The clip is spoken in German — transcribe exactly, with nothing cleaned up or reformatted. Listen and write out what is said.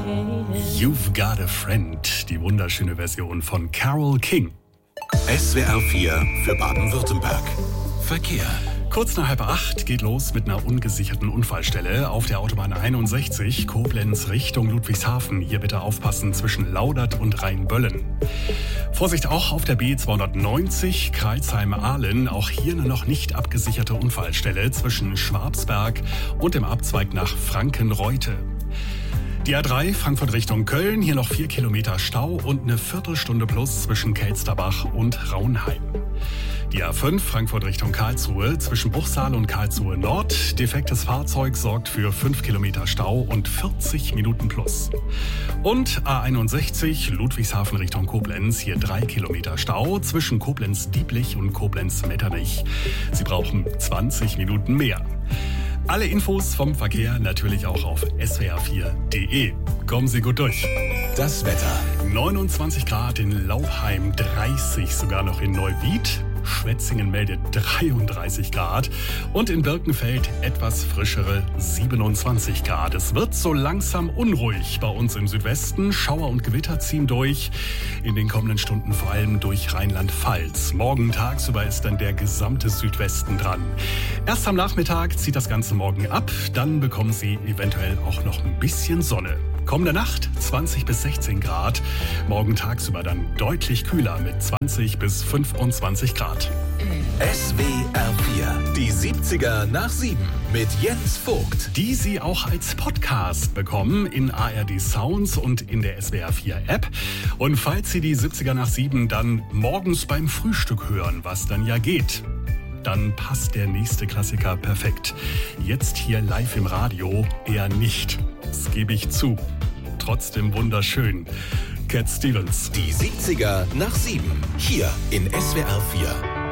You've Got a Friend, die wunderschöne Version von Carole King. S W R vier für Baden-Württemberg. Verkehr. Kurz nach halb acht geht los mit einer ungesicherten Unfallstelle auf der Autobahn einundsechzig, Koblenz Richtung Ludwigshafen. Hier bitte aufpassen zwischen Laudert und Rheinböllen. Vorsicht auch auf der B zweihundertneunzig, Crailsheim-Ahlen. Auch hier eine noch nicht abgesicherte Unfallstelle zwischen Schwabsberg und dem Abzweig nach Frankenreute. Die A drei Frankfurt Richtung Köln, hier noch vier Kilometer Stau und eine Viertelstunde plus zwischen Kelsterbach und Raunheim. Die A fünf Frankfurt Richtung Karlsruhe zwischen Bruchsal und Karlsruhe Nord. Defektes Fahrzeug sorgt für fünf Kilometer Stau und vierzig Minuten plus. Und A einundsechzig Ludwigshafen Richtung Koblenz, hier drei Kilometer Stau zwischen Koblenz-Dieblich und Koblenz-Metternich. Sie brauchen zwanzig Minuten mehr. Alle Infos vom Verkehr natürlich auch auf S W R vier Punkt de. Kommen Sie gut durch. Das Wetter. neunundzwanzig Grad in Laubheim, dreißig sogar noch in Neuwied. Schwetzingen meldet dreiunddreißig Grad und in Birkenfeld etwas frischere siebenundzwanzig Grad. Es wird so langsam unruhig bei uns im Südwesten. Schauer und Gewitter ziehen durch. In den kommenden Stunden vor allem durch Rheinland-Pfalz. Morgen tagsüber ist dann der gesamte Südwesten dran. Erst am Nachmittag zieht das Ganze morgen ab. Dann bekommen Sie eventuell auch noch ein bisschen Sonne. Kommende Nacht zwanzig bis sechzehn Grad. Morgen tagsüber dann deutlich kühler mit zwanzig bis fünfundzwanzig Grad. S W R vier, die siebziger nach sieben mit Jens Vogt. Die Sie auch als Podcast bekommen in A R D Sounds und in der S W R vier App. Und falls Sie die siebziger nach sieben dann morgens beim Frühstück hören, was dann ja geht, dann passt der nächste Klassiker perfekt. Jetzt hier live im Radio eher nicht. Das gebe ich zu. Trotzdem wunderschön. Cat Stevens. Die siebziger nach sieben. Hier in S W R vier.